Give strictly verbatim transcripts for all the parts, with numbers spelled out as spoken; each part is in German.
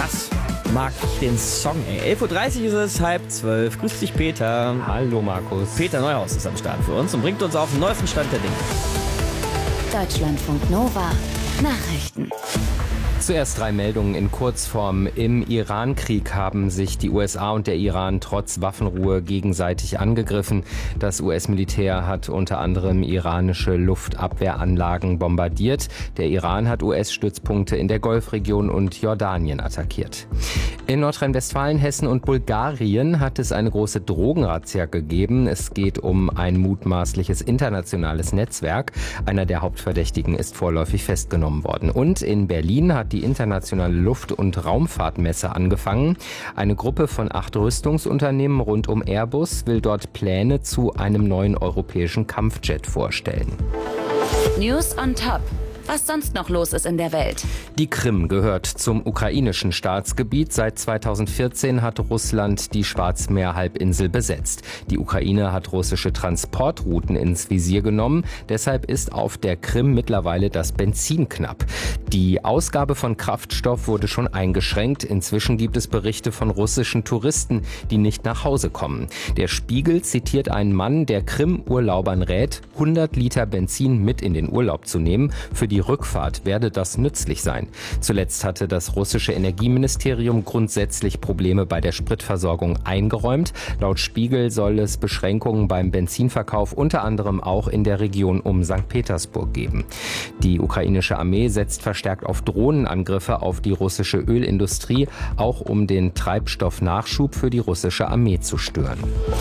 Krass. Mag den Song, ey. elf Uhr dreißig ist es, halb zwölf. Grüß dich, Peter. Hallo, Markus. Peter Neuhaus ist am Start für uns und bringt uns auf den neuesten Stand der Dinge. Deutschlandfunk Nova. Nachrichten. Zuerst drei Meldungen in Kurzform. Im Iran-Krieg haben sich die U S A und der Iran trotz Waffenruhe gegenseitig angegriffen. Das U S-Militär hat unter anderem iranische Luftabwehranlagen bombardiert. Der Iran hat U S-Stützpunkte in der Golfregion und Jordanien attackiert. In Nordrhein-Westfalen, Hessen und Bulgarien hat es eine große Drogenrazzia gegeben. Es geht um ein mutmaßliches internationales Netzwerk. Einer der Hauptverdächtigen ist vorläufig festgenommen worden. Und in Berlin hat die internationale Luft- und Raumfahrtmesse angefangen. Eine Gruppe von acht Rüstungsunternehmen rund um Airbus will dort Pläne zu einem neuen europäischen Kampfjet vorstellen. News on Top. Was sonst noch los ist in der Welt. Die Krim gehört zum ukrainischen Staatsgebiet. Seit zweitausendvierzehn hat Russland die Schwarzmeerhalbinsel besetzt. Die Ukraine hat russische Transportrouten ins Visier genommen. Deshalb ist auf der Krim mittlerweile das Benzin knapp. Die Ausgabe von Kraftstoff wurde schon eingeschränkt. Inzwischen gibt es Berichte von russischen Touristen, die nicht nach Hause kommen. Der Spiegel zitiert einen Mann, der Krim-Urlaubern rät, hundert Liter Benzin mit in den Urlaub zu nehmen. Für die Rückfahrt werde das nützlich sein. Zuletzt hatte das russische Energieministerium grundsätzlich Probleme bei der Spritversorgung eingeräumt. Laut Spiegel soll es Beschränkungen beim Benzinverkauf unter anderem auch in der Region um Sankt Petersburg geben. Die ukrainische Armee setzt verstärkt auf Drohnenangriffe auf die russische Ölindustrie, auch um den Treibstoffnachschub für die russische Armee zu stören.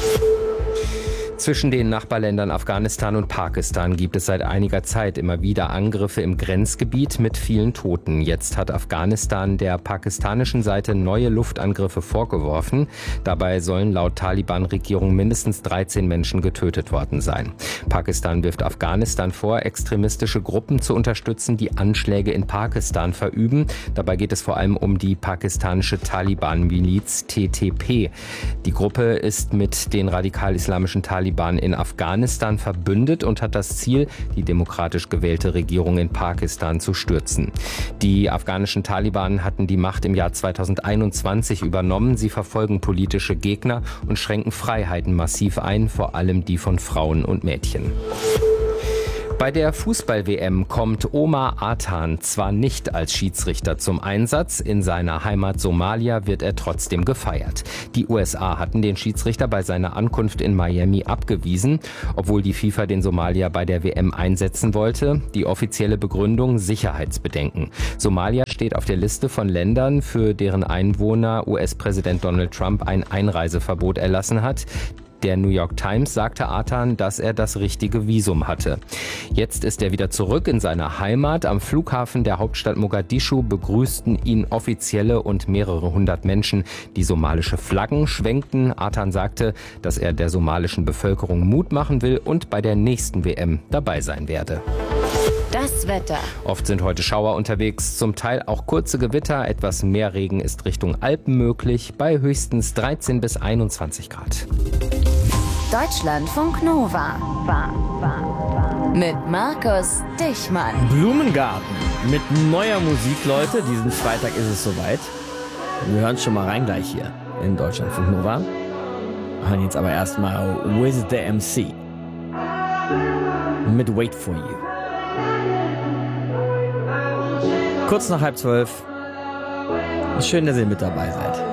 Zwischen den Nachbarländern Afghanistan und Pakistan gibt es seit einiger Zeit immer wieder Angriffe im Grenzgebiet mit vielen Toten. Jetzt hat Afghanistan der pakistanischen Seite neue Luftangriffe vorgeworfen. Dabei sollen laut Taliban-Regierung mindestens dreizehn Menschen getötet worden sein. Pakistan wirft Afghanistan vor, extremistische Gruppen zu unterstützen, die Anschläge in Pakistan verüben. Dabei geht es vor allem um die pakistanische Taliban-Miliz T T P. Die Gruppe ist mit den radikal-islamischen Taliban in Afghanistan verbündet und hat das Ziel, die demokratisch gewählte Regierung in Pakistan zu stürzen. Die afghanischen Taliban hatten die Macht im Jahr zweitausendeinundzwanzig übernommen. Sie verfolgen politische Gegner und schränken Freiheiten massiv ein, vor allem die von Frauen und Mädchen. Bei der Fußball-W M kommt Omar Atan zwar nicht als Schiedsrichter zum Einsatz, in seiner Heimat Somalia wird er trotzdem gefeiert. Die U S A hatten den Schiedsrichter bei seiner Ankunft in Miami abgewiesen, obwohl die FIFA den Somalier bei der W M einsetzen wollte. Die offizielle Begründung: Sicherheitsbedenken. Somalia steht auf der Liste von Ländern, für deren Einwohner U S-Präsident Donald Trump ein Einreiseverbot erlassen hat. Der New York Times sagte Atan, dass er das richtige Visum hatte. Jetzt ist er wieder zurück in seiner Heimat. Am Flughafen der Hauptstadt Mogadischu begrüßten ihn offizielle und mehrere hundert Menschen, die somalische Flaggen schwenkten. Atan sagte, dass er der somalischen Bevölkerung Mut machen will und bei der nächsten W M dabei sein werde. Das Wetter. Oft sind heute Schauer unterwegs, zum Teil auch kurze Gewitter. Etwas mehr Regen ist Richtung Alpen möglich, bei höchstens dreizehn bis einundzwanzig Grad. Deutschlandfunk Nova. Mit Markus Dichmann. Blumengarten mit neuer Musik, Leute. Diesen Freitag ist es soweit. Wir hören schon mal rein gleich hier in Deutschlandfunk Nova. Wir hören jetzt aber erstmal With the M C mit Wait for You. Kurz nach halb zwölf. Schön, dass ihr mit dabei seid.